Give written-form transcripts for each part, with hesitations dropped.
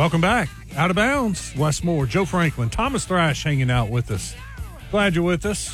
Welcome back. Out of Bounds, Wes Moore, Joe Franklin, Thomas Thrash hanging out with us. Glad you're with us.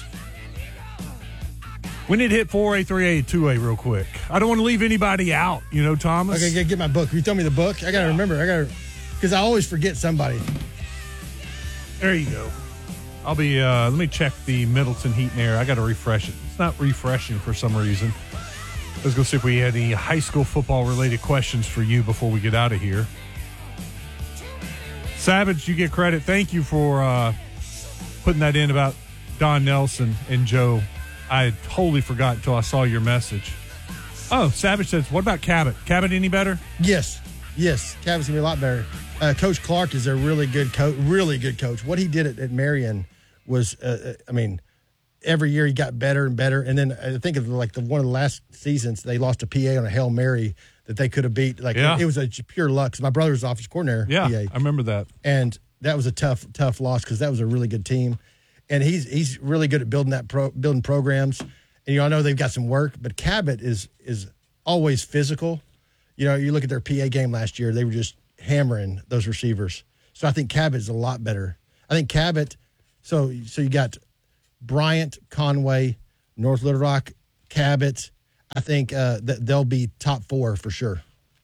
We need to hit 4A, 3A, 2A real quick. I don't want to leave anybody out, Thomas. Okay, get my book. You tell me the book. I got to remember. Because I always forget somebody. There you go. I'll be, let me check the Middleton Heat and Air. I got to refresh it. It's not refreshing for some reason. Let's go see if we had any high school football related questions for you before we get out of here. Savage, you get credit. Thank you for putting that in about Don Nelson and Joe. I had totally forgot until I saw your message. Oh, Savage says, what about Cabot? Cabot any better? Yes. Cabot's going to be a lot better. Coach Clark is a really good coach. What he did at Marion was, every year he got better and better. And then I think of one of the last seasons, they lost a PA on a Hail Mary that they could have beat. It was a pure luck. 'Cause my brother's office coordinator. Yeah, PA. I remember that. And that was a tough loss because that was a really good team. And he's really good at building programs. And I know they've got some work, but Cabot is always physical. You look at their PA game last year; they were just hammering those receivers. So I think Cabot is a lot better. I think Cabot. So you got Bryant, Conway, North Little Rock, Cabot. I think that they'll be top 4 for sure.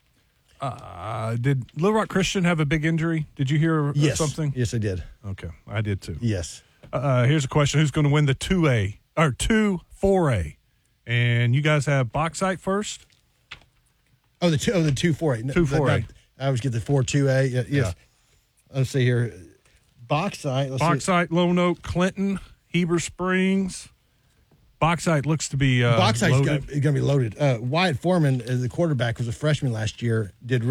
Did Little Rock Christian have a big injury? Did you hear something? Yes, I did. Okay, I did too. Yes. Here's a question: who's going to win the 2A or 4A? And you guys have Bauxite first. Oh, the 2-4A. 2-4A. I always get the 4-2A. Yes. Yeah. Let's see here. Bauxite. Lone Oak, Clinton, Heber Springs. Bauxite looks to be Bauxite's loaded. going to be loaded. Wyatt Foreman, the quarterback, was a freshman last year. Did